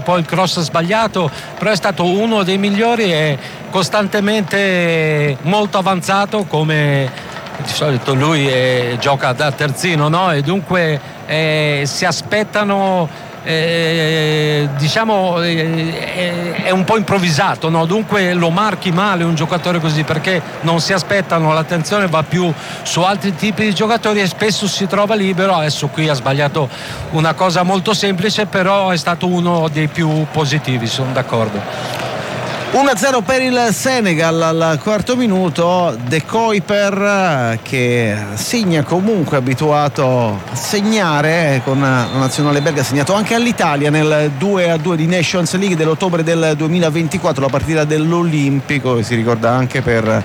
poi il cross sbagliato, però è stato uno dei migliori e costantemente molto avanzato, come di solito lui gioca da terzino, no? E dunque si aspettano, diciamo, è un po' improvvisato, no? Dunque lo marchi male un giocatore così, perché non si aspettano, l'attenzione va più su altri tipi di giocatori e spesso si trova libero. Adesso qui ha sbagliato una cosa molto semplice, però è stato uno dei più positivi, sono d'accordo. 1-0 per il Senegal al quarto minuto. De Kuiper, che segna, comunque abituato a segnare con la nazionale belga, ha segnato anche all'Italia nel 2-2 di Nations League dell'ottobre del 2024, la partita dell'Olimpico, e si ricorda anche per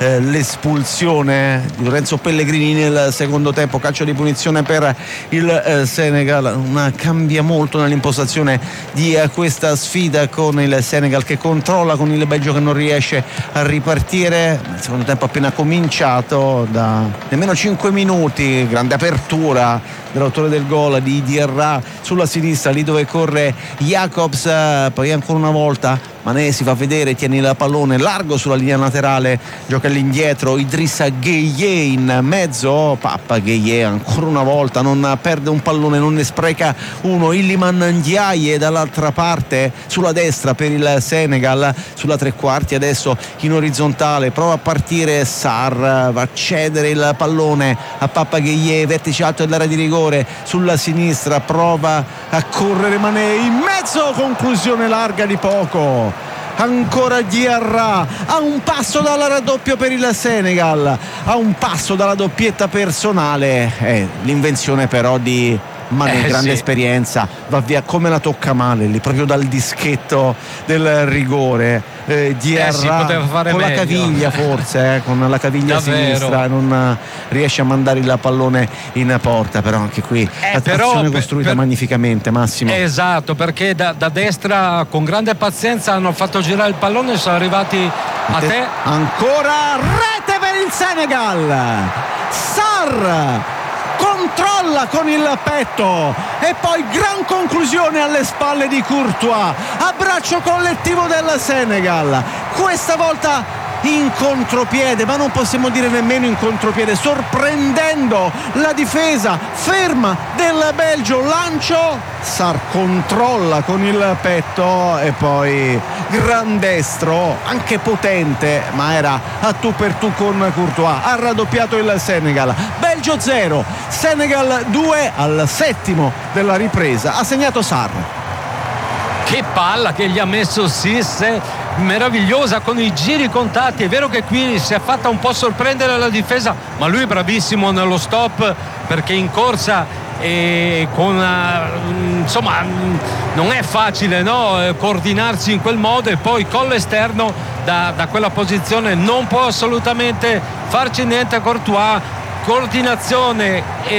l'espulsione di Lorenzo Pellegrini nel secondo tempo. Calcio di punizione per il Senegal. Cambia molto nell'impostazione di questa sfida, con il Senegal che controlla, con il Belgio che non riesce a ripartire. Il secondo tempo appena cominciato, da nemmeno 5 minuti, grande apertura dell'autore del gol, di Diarra, sulla sinistra, lì dove corre Jacobs, poi ancora una volta Mané si fa vedere, tiene il pallone largo sulla linea laterale, gioca all'indietro Idrissa Gueye in mezzo. Papa Gueye ancora una volta non perde un pallone, non ne spreca uno. Iliman Ndiaye dall'altra parte sulla destra per il Senegal, sulla tre quarti adesso in orizzontale, prova a partire Sarr, va a cedere il pallone a Papa Gueye, vertice alto dell'area di rigore sulla sinistra, prova a correre Mané in mezzo, conclusione larga di poco. Ancora Diarra, a un passo dal raddoppio per il Senegal, a un passo dalla doppietta personale. L'invenzione però di Mané, grande esperienza, va via come la tocca male lì, proprio dal dischetto del rigore. Diarra con la caviglia, forse con la caviglia sinistra non riesce a mandare il pallone in porta, però anche qui l'azione costruita magnificamente, Massimo. Esatto, perché da destra con grande pazienza hanno fatto girare il pallone e sono arrivati a te. Ancora rete per il Senegal. Sarr controlla con il petto e poi gran conclusione alle spalle di Courtois, abbraccio collettivo del Senegal, questa volta in contropiede, ma non possiamo dire nemmeno in contropiede, sorprendendo la difesa ferma del Belgio. Lancio, Sarr controlla con il petto e poi gran destro, anche potente, ma era a tu per tu con Courtois. Ha raddoppiato il Senegal. Belgio 0, Senegal 2 al settimo della ripresa. Ha segnato Sarr. Che palla che gli ha messo Cisse, meravigliosa, con i giri contati. È vero che qui si è fatta un po' sorprendere la difesa, ma lui è bravissimo nello stop, perché in corsa e con insomma non è facile, no? Coordinarsi in quel modo, e poi con l'esterno da quella posizione non può assolutamente farci niente a Courtois. Coordinazione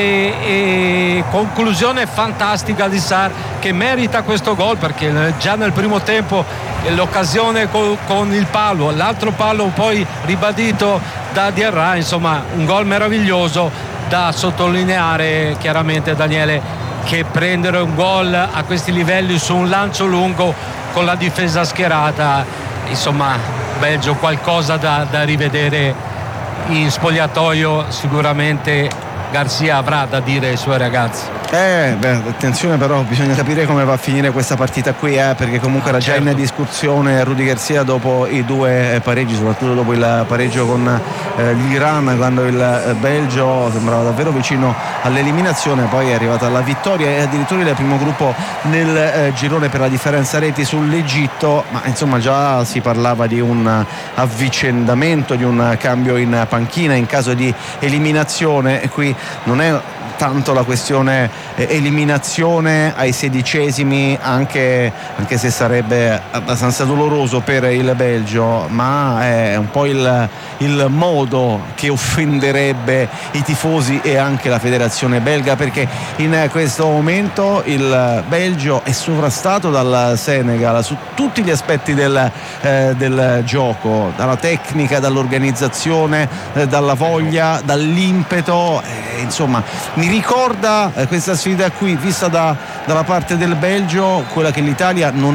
e conclusione fantastica di Sarr, che merita questo gol, perché già nel primo tempo l'occasione con il palo, l'altro palo poi ribadito da Diarra, insomma un gol meraviglioso. Da sottolineare chiaramente, Daniele, che prendere un gol a questi livelli su un lancio lungo con la difesa schierata, insomma Belgio qualcosa da rivedere in spogliatoio. Sicuramente Garcia avrà da dire ai suoi ragazzi. Attenzione, però bisogna capire come va a finire questa partita qui, perché comunque era già in discussione Rudy Garcia dopo i due pareggi, soprattutto dopo il pareggio con l'Iran, quando il Belgio sembrava davvero vicino all'eliminazione. Poi è arrivata la vittoria e addirittura il primo gruppo nel girone per la differenza reti sull'Egitto, ma insomma già si parlava di un avvicendamento, di un cambio in panchina in caso di eliminazione. E qui non è tanto la questione eliminazione ai 16esimi, anche se sarebbe abbastanza doloroso per il Belgio, ma è un po' il modo che offenderebbe i tifosi e anche la federazione belga, perché in questo momento il Belgio è sovrastato dal Senegal su tutti gli aspetti del gioco, dalla tecnica, dall'organizzazione, dalla voglia, dall'impeto, insomma mi ricorda questa sfida qui vista dalla parte del Belgio quella che l'Italia non